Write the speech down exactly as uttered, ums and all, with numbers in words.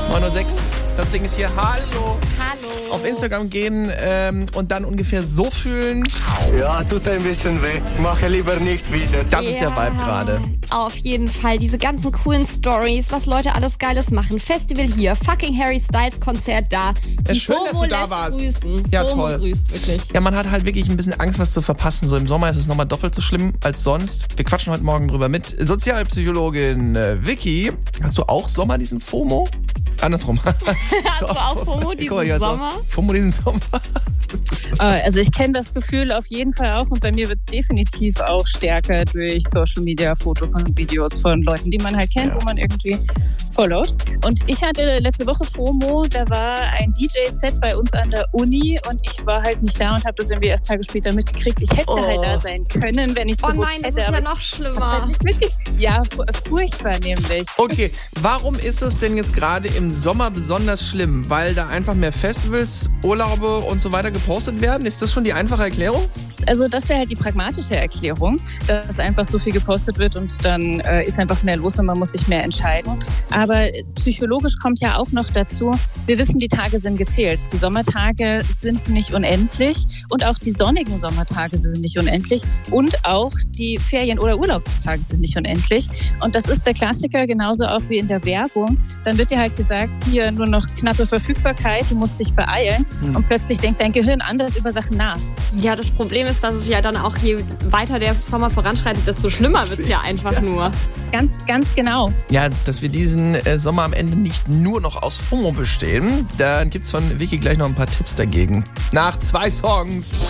neun Uhr sechs. Das Ding ist hier. Hallo. Hallo. Auf Instagram gehen ähm, und dann ungefähr so fühlen. Ja, tut ein bisschen weh. Mache lieber nicht wieder. Das ist der Vibe gerade. Auf jeden Fall. Diese ganzen coolen Stories, was Leute alles Geiles machen. Festival hier, fucking Harry Styles Konzert da. Ja, schön, FOMO dass du da lässt warst. Grüßen. Ja, FOMO toll. grüßt, wirklich. Ja, man hat halt wirklich ein bisschen Angst, was zu verpassen. So im Sommer ist es nochmal doppelt so schlimm als sonst. Wir quatschen heute Morgen drüber mit Sozialpsychologin äh, Vicky. Hast du auch Sommer diesen FOMO? Andersrum. Hast du auch FOMO diesen Guck mal, hier, Sommer? FOMO diesen Sommer. Also ich kenne das Gefühl auf jeden Fall auch und bei mir wird es definitiv auch stärker durch Social Media Fotos und Videos von Leuten, die man halt kennt, Ja. wo man irgendwie followt. Und ich hatte letzte Woche FOMO, da war ein D J-Set bei uns an der Uni und ich war halt nicht da und habe das irgendwie erst Tage später mitgekriegt. Ich hätte Oh. halt da sein können, wenn ich es Oh gewusst nein, das hätte. ist aber ja ich noch hab's schlimmer. halt nicht mitgekriegt. Ja, fu- furchtbar nämlich. Okay, warum ist es denn jetzt gerade im Sommer besonders schlimm? Weil da einfach mehr Festivals, Urlaube und so weiter gepostet werden? Ist das schon die einfache Erklärung? Also das wäre halt die pragmatische Erklärung, dass einfach so viel gepostet wird und dann äh, ist einfach mehr los und man muss sich mehr entscheiden. Aber psychologisch kommt ja auch noch dazu, wir wissen, die Tage sind gezählt. Die Sommertage sind nicht unendlich und auch die sonnigen Sommertage sind nicht unendlich und auch die Ferien- oder Urlaubstage sind nicht unendlich. Und das ist der Klassiker, genauso auch wie in der Werbung. Dann wird dir halt gesagt, hier nur noch knappe Verfügbarkeit, du musst dich beeilen Hm. und plötzlich denkt dein Gehirn anders über Sachen nach. Ja, das Problem ist, dass es ja dann auch, je weiter der Sommer voranschreitet, desto schlimmer wird es ja einfach nur. Ganz, ganz genau. Ja, dass wir diesen äh, Sommer am Ende nicht nur noch aus FOMO bestehen. Dann gibt's von Vicky gleich noch ein paar Tipps dagegen. Nach zwei Songs.